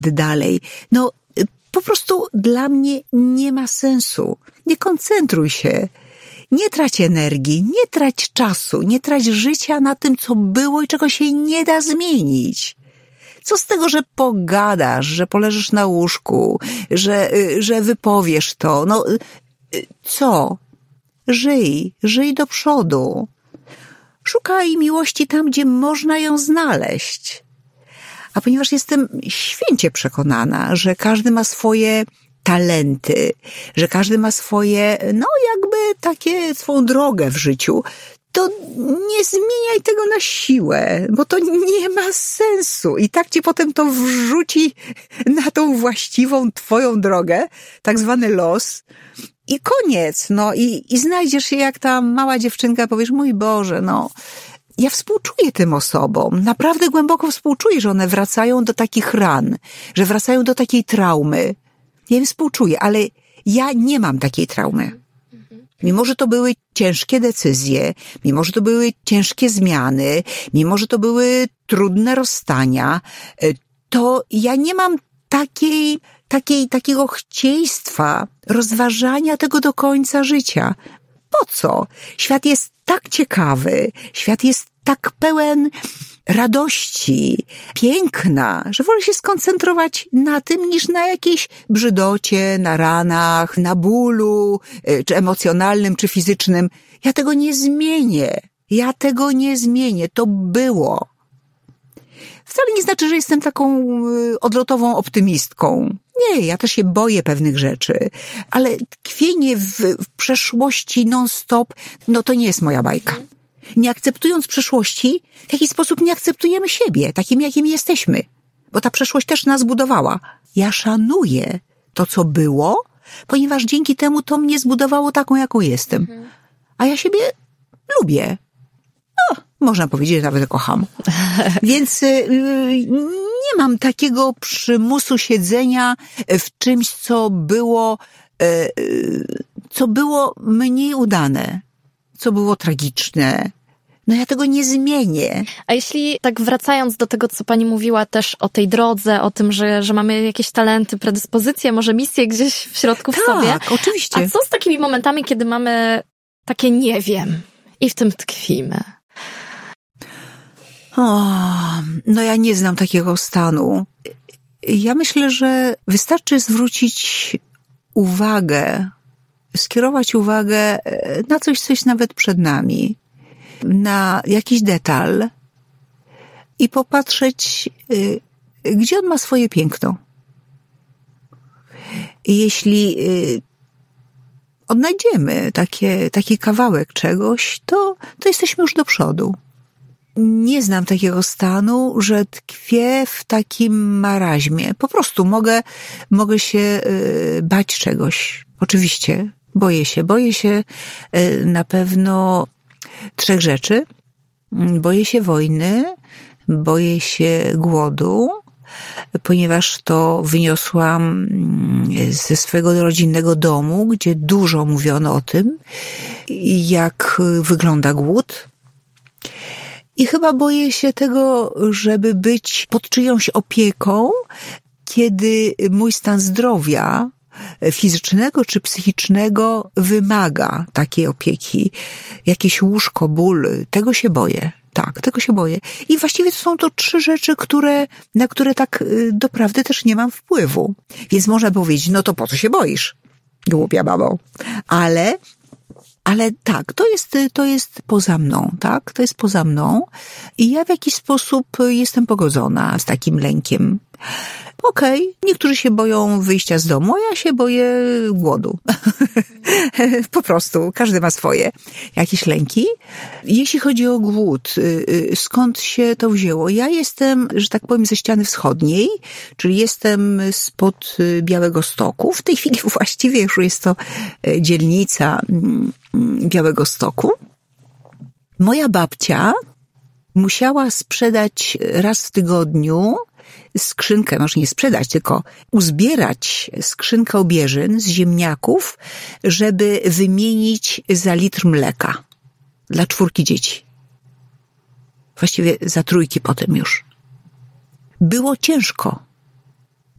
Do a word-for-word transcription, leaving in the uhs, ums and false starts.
dalej. No, po prostu dla mnie nie ma sensu. Nie koncentruj się. Nie trać energii, nie trać czasu, nie trać życia na tym, co było i czego się nie da zmienić. Co z tego, że pogadasz, że poleżysz na łóżku, że, że wypowiesz to? No, co? Żyj, żyj do przodu. Szukaj miłości tam, gdzie można ją znaleźć. A ponieważ jestem święcie przekonana, że każdy ma swoje talenty, że każdy ma swoje, no jakby takie swoją drogę w życiu, to nie zmieniaj tego na siłę, bo to nie ma sensu. I tak cię potem to wrzuci na tą właściwą twoją drogę, tak zwany los. I koniec, no i, i znajdziesz się jak ta mała dziewczynka, powiesz, mój Boże, no, ja współczuję tym osobom, naprawdę głęboko współczuję, że one wracają do takich ran, że wracają do takiej traumy. Ja im współczuję, ale ja nie mam takiej traumy. Mimo, że to były ciężkie decyzje, mimo, że to były ciężkie zmiany, mimo, że to były trudne rozstania, to ja nie mam takiej, takiej, takiego chcieństwa rozważania tego do końca życia. Po co? Świat jest tak ciekawy, świat jest tak pełen radości, piękna, że wolę się skoncentrować na tym, niż na jakiejś brzydocie, na ranach, na bólu, czy emocjonalnym, czy fizycznym. Ja tego nie zmienię. Ja tego nie zmienię. To było. Wcale nie znaczy, że jestem taką odlotową optymistką. Nie, ja też się boję pewnych rzeczy, ale tkwienie w, w przeszłości non-stop, no to nie jest moja bajka. Nie akceptując przeszłości, w jakiś sposób nie akceptujemy siebie, takim jakim jesteśmy. Bo ta przeszłość też nas budowała. Ja szanuję to, co było, ponieważ dzięki temu to mnie zbudowało taką, jaką jestem. A ja siebie lubię. No, można powiedzieć, że nawet kocham. Więc yy, nie mam takiego przymusu siedzenia w czymś, co było, yy, co było mniej udane, co było tragiczne. No ja tego nie zmienię. A jeśli tak wracając do tego, co pani mówiła też o tej drodze, o tym, że, że mamy jakieś talenty, predyspozycje, może misje gdzieś w środku w tak, sobie. Tak, oczywiście. A co z takimi momentami, kiedy mamy takie nie wiem i w tym tkwimy? O, no ja nie znam takiego stanu. Ja myślę, że wystarczy zwrócić uwagę, skierować uwagę na coś, coś nawet przed nami, na jakiś detal i popatrzeć, gdzie on ma swoje piękno. I jeśli odnajdziemy takie, taki kawałek czegoś, to, to jesteśmy już do przodu. Nie znam takiego stanu, że tkwię w takim maraźmie. Po prostu mogę, mogę się bać czegoś. Oczywiście, boję się. Boję się na pewno trzech rzeczy. Boję się wojny, boję się głodu, ponieważ to wyniosłam ze swojego rodzinnego domu, gdzie dużo mówiono o tym, jak wygląda głód. I chyba boję się tego, żeby być pod czyjąś opieką, kiedy mój stan zdrowia fizycznego czy psychicznego wymaga takiej opieki. Jakieś łóżko, ból, tego się boję. Tak, tego się boję. I właściwie to są to trzy rzeczy, które, na które tak doprawdy też nie mam wpływu. Więc można powiedzieć, no to po co się boisz, głupia babo? Ale... Ale tak, to jest, to jest poza mną, tak? To jest poza mną i ja w jakiś sposób jestem pogodzona z takim lękiem. Okej, okay, niektórzy się boją wyjścia z domu, a ja się boję głodu. Po prostu, każdy ma swoje jakieś lęki. Jeśli chodzi o głód, skąd się to wzięło? Ja jestem, że tak powiem, ze ściany wschodniej, czyli jestem spod Białegostoku. W tej chwili właściwie już jest to dzielnica Białegostoku. Moja babcia musiała sprzedać raz w tygodniu skrzynkę, może nie sprzedać, tylko uzbierać skrzynkę obieżyn z ziemniaków, żeby wymienić za litr mleka dla czwórki dzieci. Właściwie za trójki potem już. Było ciężko.